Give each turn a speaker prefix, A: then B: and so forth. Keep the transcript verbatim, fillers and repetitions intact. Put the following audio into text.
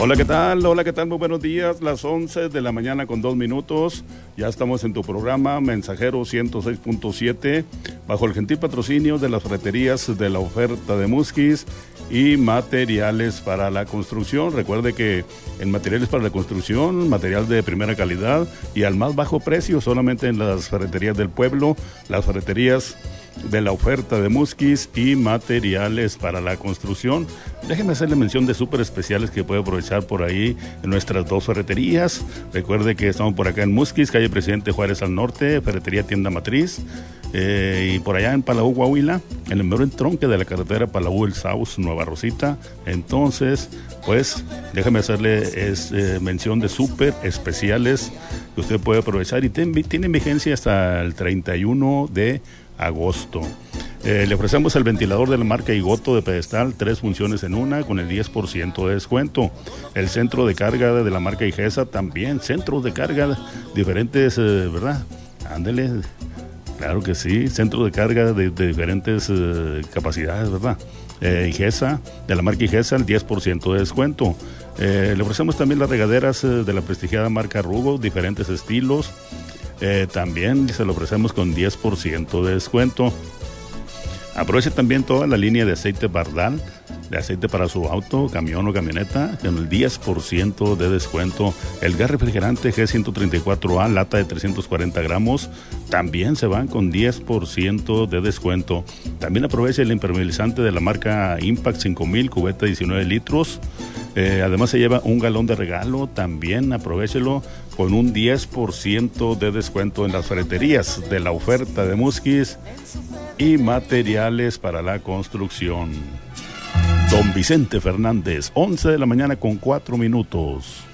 A: Hola, ¿qué tal? Hola, ¿qué tal? Muy buenos días. Las once de la mañana con dos minutos. Ya estamos en tu programa Mensajero ciento seis punto siete, bajo el gentil patrocinio de las ferreterías de la oferta de Musquis y materiales para la construcción. Recuerde que en materiales para la construcción, material de primera calidad y al más bajo precio, solamente en las ferreterías del pueblo, las ferreterías de la oferta de Musquis y materiales para la construcción. Déjeme hacerle mención de súper especiales que puede aprovechar por ahí en nuestras dos ferreterías. Recuerde que estamos por acá en Musquis, calle Presidente Juárez al norte, ferretería Tienda Matriz, eh, y por allá en Palau, Coahuila, en el mero entronque de la carretera Palau El Saus, Nueva Rosita. Entonces, pues, déjame hacerle es, eh, mención de súper especiales que usted puede aprovechar y ten, tienen vigencia hasta el treinta y uno de agosto. Eh, le ofrecemos el ventilador de la marca Igoto de pedestal, tres funciones en una, con el diez por ciento de descuento. El centro de carga de la marca Igesa, también centros de carga diferentes, eh, ¿verdad? Ándele, claro que sí, centros de carga de, de diferentes eh, capacidades, ¿verdad? Eh, Igesa, de la marca Igesa, el diez por ciento de descuento. Eh, le ofrecemos también las regaderas eh, de la prestigiada marca Rugo, diferentes estilos. Eh, también se lo ofrecemos con diez por ciento de descuento. Aproveche también toda la línea de aceite Bardal, de aceite para su auto, camión o camioneta, con el diez por ciento de descuento. El gas refrigerante G ciento treinta y cuatro A, lata de trescientos cuarenta gramos, también se van con diez por ciento de descuento. También aproveche el impermeabilizante de la marca Impact cinco mil, cubeta diecinueve litros. Eh, además se lleva un galón de regalo, también aprovéchelo con un diez por ciento de descuento en las ferreterías de la oferta de Musquis y materiales para la construcción. Don Vicente Fernández, once de la mañana con cuatro minutos.